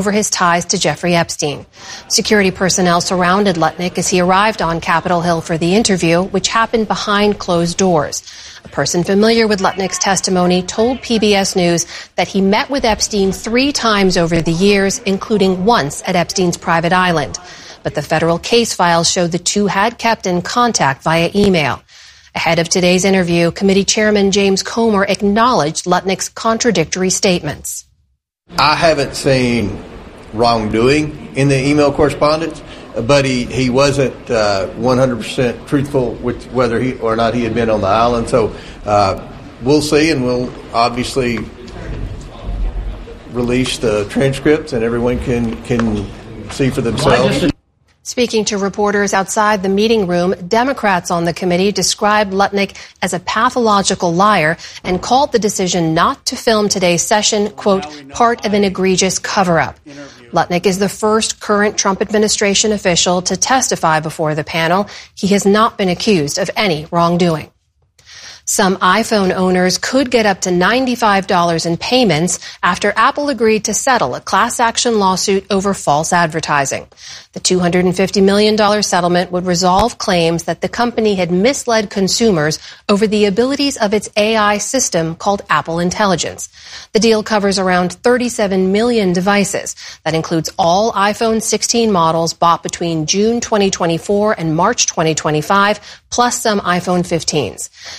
over his ties to Jeffrey Epstein. Security personnel surrounded Lutnick as he arrived on Capitol Hill for the interview, which happened behind closed doors. A person familiar with Lutnick's testimony told PBS News that he met with Epstein 3 times over the years, including once at Epstein's private island. But the federal case files showed the two had kept in contact via email. Ahead of today's interview, committee chairman James Comer acknowledged Lutnick's contradictory statements. I haven't seen wrongdoing in the email correspondence, but he wasn't 100% truthful with whether he or not he had been on the island. So we'll see, and we'll obviously release the transcripts, and everyone can see for themselves. Speaking to reporters outside the meeting room, Democrats on the committee described Lutnick as a pathological liar and called the decision not to film today's session, quote, part of an egregious cover-up. Lutnick is the first current Trump administration official to testify before the panel. He has not been accused of any wrongdoing. Some iPhone owners could get up to $95 in payments after Apple agreed to settle a class action lawsuit over false advertising. The $250 million settlement would resolve claims that the company had misled consumers over the abilities of its AI system called Apple Intelligence. The deal covers around 37 million devices. That includes all iPhone 16 models bought between June 2024 and March 2025, plus some iPhone 15s.